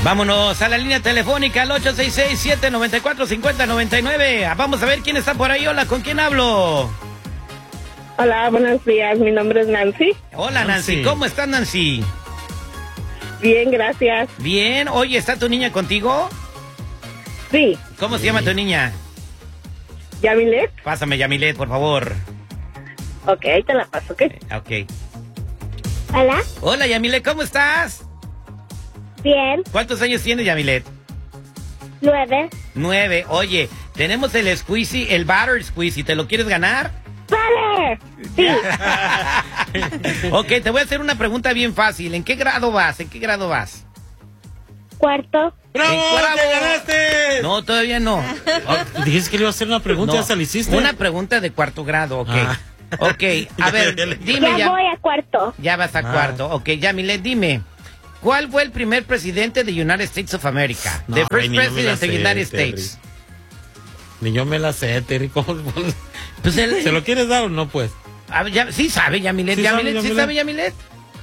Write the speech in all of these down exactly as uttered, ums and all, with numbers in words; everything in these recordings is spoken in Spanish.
Vámonos a la línea telefónica al ocho seis seis, siete nueve cuatro, cinco cero nueve nueve. Vamos a ver quién está por ahí. Hola, ¿con quién hablo? Hola, buenos días. Mi nombre es Nancy. Hola, Nancy. Nancy. ¿Cómo estás, Nancy? Bien, gracias. Bien. Oye, ¿está tu niña contigo? Sí. ¿Cómo sí. se llama tu niña? Yamilet. Pásame, Yamilet, por favor. Ok, te la paso, ¿ok? Eh, ok. Hola. Hola, Yamilet, ¿cómo estás? Bien. ¿Cuántos años tienes, Yamilet? Nueve. Nueve. Oye, tenemos el squeezy, el butter squeezy. ¿Te lo quieres ganar? ¡Vale! Sí. Ok, te voy a hacer una pregunta bien fácil. ¿En qué grado vas? ¿En qué grado vas? Cuarto. ¡Bravo! ¡Te ganaste! No, todavía no. Oh, dijiste que le iba a hacer una pregunta, No, ya se la hiciste. Una pregunta de cuarto grado, ok. Ah. Ok, a ver, dime ya. Ya voy a cuarto. Ya vas a Ah. cuarto. Ok, Yamilet, dime. ¿Cuál fue el primer presidente de United States of America? No, The first ay, ni yo me president la of the sé, United Terry. States. Ni yo me la sé, Terry. ¿Cómo? Pues el, ¿Se lo quieres dar o no, pues? a ver, ya- sí sabe, Yamilet. Sí Yamilet, sabe, ¿sí Yamilet. sabe, Yamilet?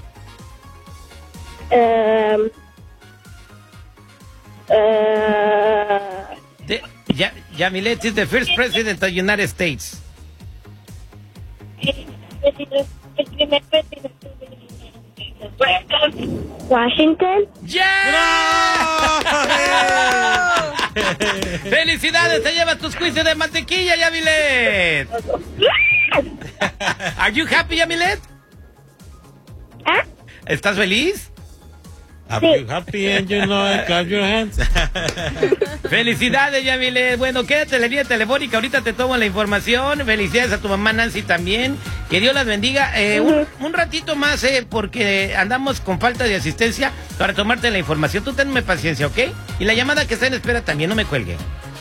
Um, uh, De- ya, Yamilet is the first president of the United States. el primer presidente de Washington. ¡Ya! ¡Felicidades! Te llevas tus quizzes de mantequilla, Yamilet. Are you happy, Yamilet? ¿Ah? ¿Estás feliz? Are you happy and you know it, clap your hands. Felicidades, Yamilet. Bueno, quédate en la línea telefónica. Ahorita te tomo la información. Felicidades a tu mamá Nancy también. Que Dios las bendiga. Eh, un, un ratito más, eh, porque andamos con falta de asistencia para tomarte la información. Tú tenme paciencia, ¿ok? Y la llamada que está en espera también, no me cuelgue.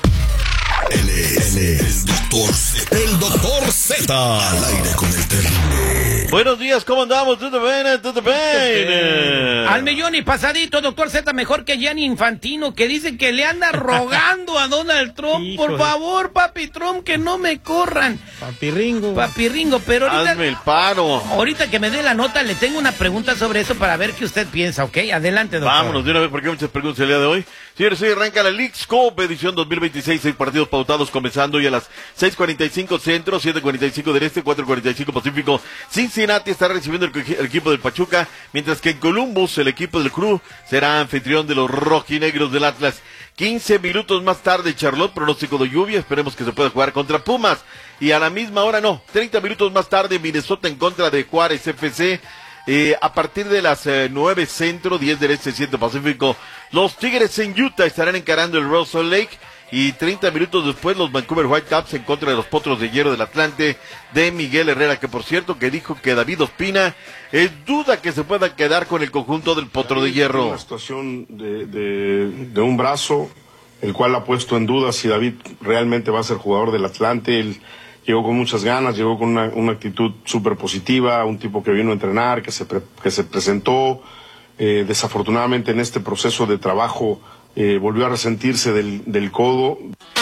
Él es, él es el doctor Z. El doctor Z. Al aire con el terrible. Buenos días, ¿cómo andamos? ¿Todo bien? ¿Todo bien? Al millón y pasadito, doctor Z, mejor que Gianni Infantino, que dice que le anda rogando a Donald Trump. Hijo Por de- favor, papi Trump, que no me corran. Papi Ringo. Papi Ringo, pero ahorita... Hazme el paro. Ahorita que me dé la nota, le tengo una pregunta sobre eso para ver qué usted piensa, ¿ok? Adelante, doctor. Vámonos de una vez porque hay muchas preguntas el día de hoy. Señores, hoy arranca la Leagues Cup edición dos mil veintiséis, seis partidos pautados comenzando y a las seis cuarenta y cinco centro, siete cuarenta y cinco del este, cuatro cuarenta y cinco pacífico. Cincinnati está recibiendo el, el equipo del Pachuca, mientras que en Columbus el equipo del Crew será anfitrión de los rojinegros del Atlas. quince minutos más tarde Charlotte, pronóstico de lluvia, esperemos que se pueda jugar contra Pumas. Y a la misma hora no, treinta minutos más tarde Minnesota en contra de Juárez F C. Eh, a partir de las eh, nueve centro, diez del este, siete pacífico, los Tigres en Utah estarán encarando el Russell Lake. Y treinta minutos después los Vancouver Whitecaps en contra de los Potros de Hierro del Atlante de Miguel Herrera, que por cierto que dijo que David Ospina es duda que se pueda quedar con el conjunto del Potro de Hierro. Una situación de, de, de un brazo, el cual ha puesto en duda si David realmente va a ser jugador del Atlante. Él llegó con muchas ganas, llegó con una, una actitud súper positiva, un tipo que vino a entrenar, que se, pre, que se presentó. Eh, desafortunadamente en este proceso de trabajo eh, volvió a resentirse del, del codo.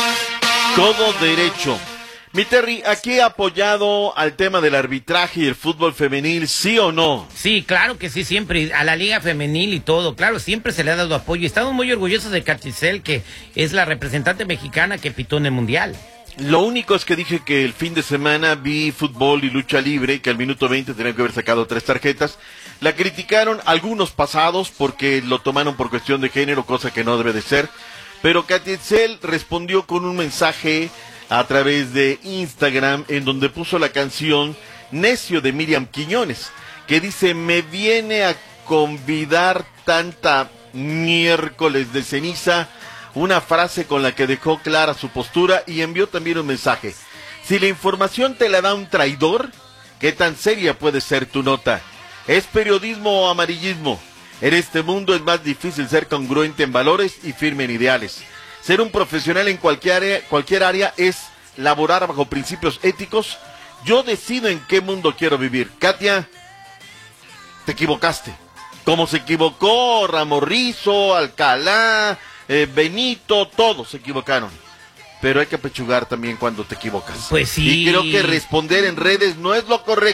Codo derecho. Mi Terry, ¿aquí ha apoyado al tema del arbitraje y el fútbol femenil, sí o no? Sí, claro que sí, siempre, a la liga femenil y todo, claro, siempre se le ha dado apoyo. Y estamos muy orgullosos de Caticel, que es la representante mexicana que pitó en el Mundial. Lo único es que dije que el fin de semana vi fútbol y lucha libre y que al minuto veinte tenían que haber sacado tres tarjetas. La criticaron algunos pasados porque lo tomaron por cuestión de género, cosa que no debe de ser. Pero Katy Etzel respondió con un mensaje a través de Instagram en donde puso la canción Necio de Miriam Quiñones, que dice: me viene a convidar tanta miércoles de ceniza. Una frase con la que dejó clara su postura y envió también un mensaje. Si la información te la da un traidor, ¿qué tan seria puede ser tu nota? ¿Es periodismo o amarillismo? En este mundo es más difícil ser congruente en valores y firme en ideales. Ser un profesional en cualquier área, cualquier área es laborar bajo principios éticos. Yo decido en qué mundo quiero vivir. Katia, te equivocaste. Como se equivocó Ramorrizo, Alcalá, Eh, Benito, todos se equivocaron. Pero hay que apechugar también cuando te equivocas. Pues sí. Y creo que responder en redes no es lo correcto.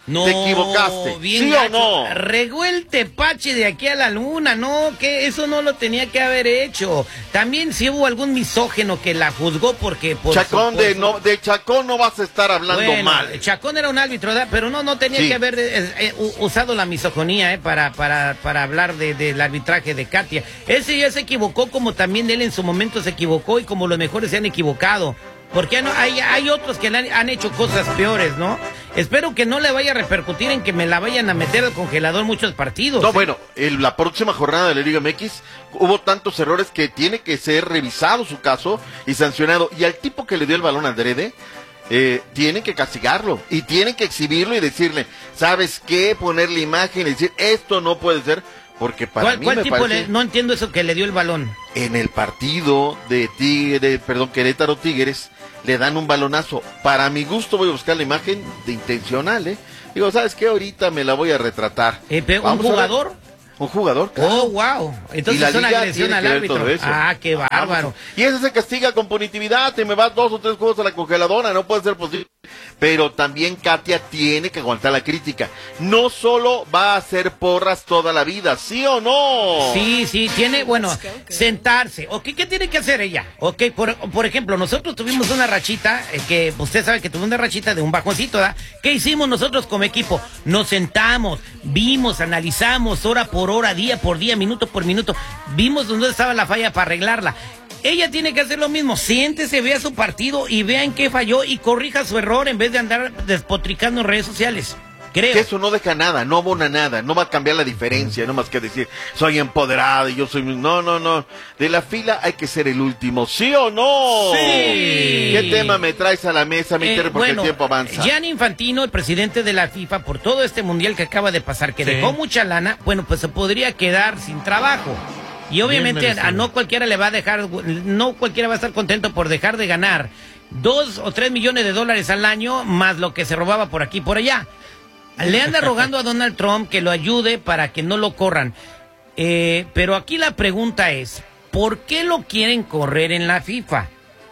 No, te equivocaste. bien ¿Sí gacho. o no? Regó el tepache de aquí a la luna, no, que eso no lo tenía que haber hecho. También si hubo algún misógeno que la juzgó porque... Por Chacón, su, por de, su... no, de Chacón no vas a estar hablando bueno, mal. Chacón era un árbitro, ¿verdad? Pero no, no tenía Sí. que haber eh, eh, usado la misogonía eh, para, para, para hablar de, del arbitraje de Katia. Ese ya se equivocó como también él en su momento se equivocó y como los mejores se han equivocado. Porque no, hay, hay otros que le han, han hecho cosas peores, ¿no? Espero que no le vaya a repercutir en que me la vayan a meter al congelador muchos partidos. No, ¿eh? bueno, en la próxima jornada de la Liga M X hubo tantos errores que tiene que ser revisado su caso y sancionado. Y al tipo que le dio el balón al Drede, eh, tienen que castigarlo y tienen que exhibirlo y decirle, ¿sabes qué? Ponerle imagen y decir, esto no puede ser, porque para ¿Cuál, mí cuál me tipo parece... le, no entiendo eso que le dio el balón? En el partido de Tigre, perdón, Querétaro Tigres, le dan un balonazo. Para mi gusto voy a buscar la imagen de intencional, ¿eh? Digo, ¿sabes qué? Ahorita me la voy a retratar. Eh, pero, ¿Un Vamos a ver. jugador? Un jugador, claro. Oh, wow. Entonces Y la es una liga agresión tiene al que ver árbitro. todo eso. Ah, qué bárbaro. Vamos. Y eso se castiga con punitividad, te me vas dos o tres juegos a la congeladora, no puede ser posible. Pero también Katia tiene que aguantar la crítica. No solo va a hacer porras toda la vida, ¿sí o no? Sí, sí, tiene, bueno, sentarse. ¿Ok? ¿Qué tiene que hacer ella? Ok, por, por ejemplo, nosotros tuvimos una rachita, eh, que usted sabe que tuvimos una rachita de un bajoncito, ¿verdad? ¿Qué hicimos nosotros como equipo? Nos sentamos, vimos, analizamos hora por hora, día por día, minuto por minuto. Vimos dónde estaba la falla para arreglarla. Ella tiene que hacer lo mismo, siéntese, vea su partido y vea en qué falló y corrija su error en vez de andar despotricando en redes sociales. Creo. Que eso no deja nada, no abona nada, no va a cambiar la diferencia, no más que decir, soy empoderado y yo soy... No, no, no, de la fila hay que ser el último, ¿sí o no? Sí. ¿Qué tema me traes a la mesa, mi Eh, Terry, porque bueno, el tiempo avanza? Gianni Infantino, el presidente de la FIFA, por todo este mundial que acaba de pasar, que Sí. dejó mucha lana, bueno, pues se podría quedar sin trabajo. Y obviamente Bien merecido. a no cualquiera le va a dejar, no cualquiera va a estar contento por dejar de ganar dos o tres millones de dólares al año, más lo que se robaba por aquí y por allá. Le anda rogando a Donald Trump que lo ayude para que no lo corran. Eh, pero aquí la pregunta es, ¿por qué lo quieren correr en la FIFA?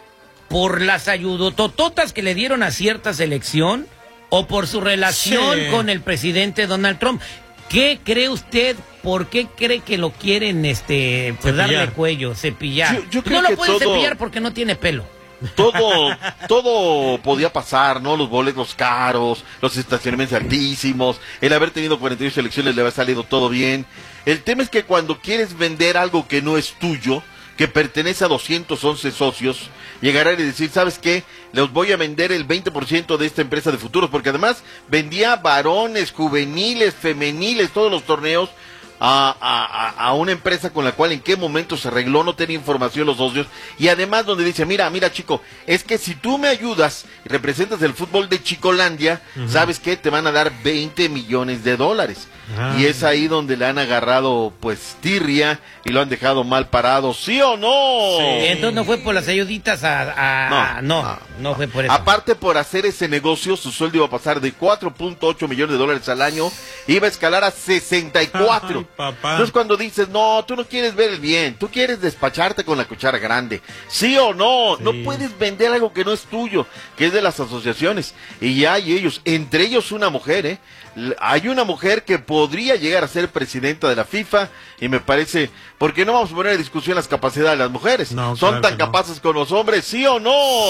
¿Por las ayudotototas que le dieron a cierta selección? ¿O por su relación Sí. con el presidente Donald Trump? ¿Qué cree usted? ¿Por qué cree que lo quieren este pues Cepillar. darle cuello, cepillar? Yo- yo creo no lo que pueden todo- cepillar porque no tiene pelo. Todo, todo podía pasar, ¿no? Los boletos caros, los estacionamientos altísimos, el haber tenido cuarenta y ocho elecciones le había salido todo bien. El tema es que cuando quieres vender algo que no es tuyo, que pertenece a doscientos once socios, llegará y decir, ¿sabes qué? Les voy a vender el veinte por ciento de esta empresa de futuros, porque además vendía varones, juveniles, femeniles, todos los torneos, A, a, a una empresa con la cual en qué momento se arregló, no tenía información los socios, y además donde dice, mira, mira chico, es que si tú me ayudas y representas el fútbol de Chicolandia, uh-huh. ¿sabes qué? Te van a dar veinte millones de dólares. Ah. Y es ahí donde le han agarrado pues tirria y lo han dejado mal parado, ¿sí o no? Sí. Entonces no fue por las ayuditas a... a... No, no, no, no fue por eso. Aparte, por hacer ese negocio, su sueldo iba a pasar de cuatro punto ocho millones de dólares al año, iba a escalar a sesenta y cuatro. Ay, papá. Entonces cuando dices, no, tú no quieres ver el bien, tú quieres despacharte con la cuchara grande, ¿sí o no? Sí. No puedes vender algo que no es tuyo, que es de las asociaciones. Y ya hay ellos, entre ellos una mujer, ¿eh? Hay una mujer que podría llegar a ser presidenta de la FIFA y me parece, porque no vamos a poner en discusión las capacidades de las mujeres, no, son claro tan capaces no. con los hombres, ¿sí o no?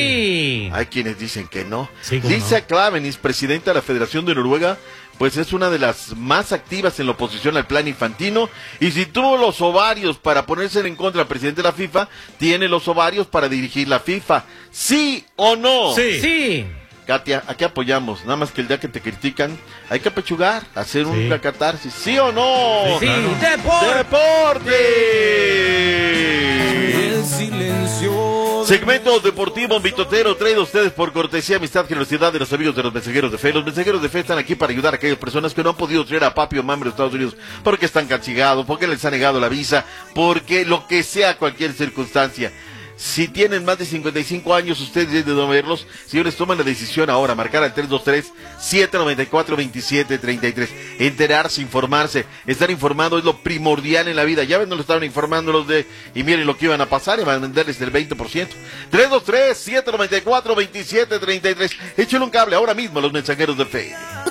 Sí. Hay quienes dicen que no. Sí, Lisa no. Klavenis, presidenta de la Federación de Noruega, pues es una de las más activas en la oposición al plan infantino, y si tuvo los ovarios para ponerse en contra del presidente de la FIFA, tiene los ovarios para dirigir la FIFA, ¿sí o no? Sí. Sí. Katia, aquí apoyamos, nada más que el día que te critican, hay que apechugar, hacer sí. una catarsis, ¿sí o no? Sí, claro. ¡Deporte! ¡Deporte! Silencio. Segmento deportivo Vitotero, traído a ustedes por cortesía, amistad, generosidad de los amigos de los mensajeros de fe. Los mensajeros de fe están aquí para ayudar a aquellas personas que no han podido traer a papi o mami de Estados Unidos porque están castigados, porque les ha negado la visa, porque lo que sea, cualquier circunstancia. Si tienen más de cincuenta y cinco años, ustedes deben de verlos. Señores, toman la decisión ahora, marcar al tres dos tres, siete nueve cuatro, dos siete tres tres. Enterarse, informarse, estar informado es lo primordial en la vida. Ya ven, no lo estaban informando los de, y miren lo que iban a pasar, y van a venderles el veinte por ciento. tres dos tres, siete nueve cuatro, dos siete tres tres. Échale un cable ahora mismo a los mensajeros de fe.